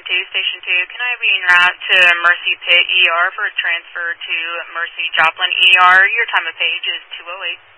Station 2. Can I have you en route to Mercy Pitt ER for a transfer to Mercy Joplin ER? Your time of page is 2:08.